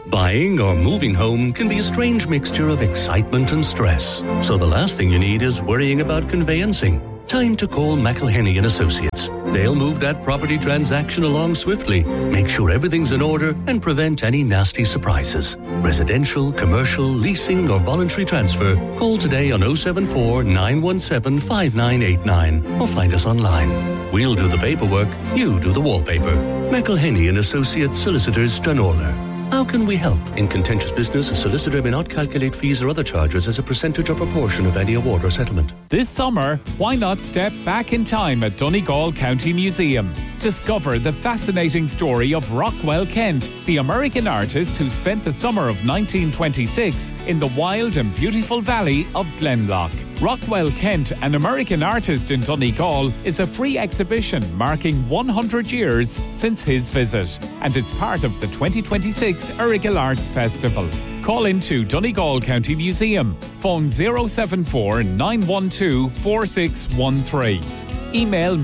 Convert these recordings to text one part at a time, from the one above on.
Buying or moving home can be a strange mixture of excitement and stress. So the last thing you need is worrying about conveyancing. Time to call McElhenney & Associates. They'll move that property transaction along swiftly, make sure everything's in order, and prevent any nasty surprises. Residential, commercial, leasing or voluntary transfer. Call today on 074 917 5989 or find us online. We'll do the paperwork, you do the wallpaper. McElhenney & Associates, Solicitors, Stranorlar. How can we help? In contentious business, a solicitor may not calculate fees or other charges as a percentage or proportion of any award or settlement. This summer, why not step back in time at Donegal County Museum? Discover the fascinating story of Rockwell Kent, the American artist who spent the summer of 1926 in the wild and beautiful valley of Glenloch. Rockwell Kent, an American artist in Donegal, is a free exhibition marking 100 years since his visit, and it's part of the 2026 Errigal Arts Festival. Call into Donegal County Museum. Phone 074 912 4613. Email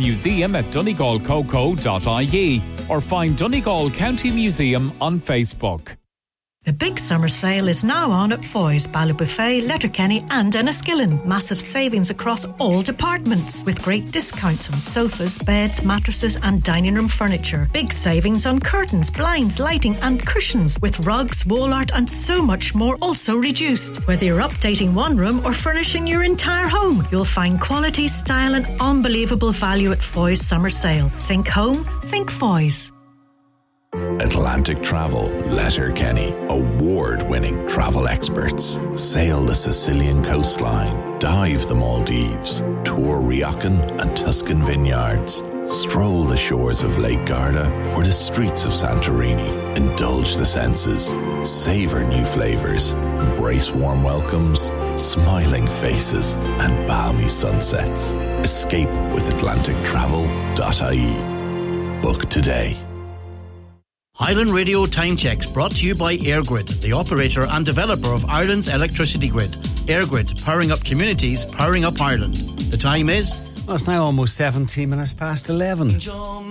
museum@donegalcoco.ie or find Donegal County Museum on Facebook. The big summer sale is now on at Foy's, Ballybofey, Letterkenny and Enniskillen. Massive savings across all departments with great discounts on sofas, beds, mattresses and dining room furniture. Big savings on curtains, blinds, lighting and cushions with rugs, wall art and so much more also reduced. Whether you're updating one room or furnishing your entire home, you'll find quality, style and unbelievable value at Foy's summer sale. Think home, think Foy's. Atlantic Travel, Letterkenny, award-winning travel experts. Sail the Sicilian coastline, dive the Maldives, tour Riacan and Tuscan vineyards, stroll the shores of Lake Garda or the streets of Santorini. Indulge the senses, savor new flavors, embrace warm welcomes, smiling faces and balmy sunsets. Escape with atlantictravel.ie. Book today. Highland Radio Time Checks brought to you by EirGrid, the operator and developer of Ireland's electricity grid. EirGrid, powering up communities, powering up Ireland. The time is... Well, it's now almost 17 minutes past 11.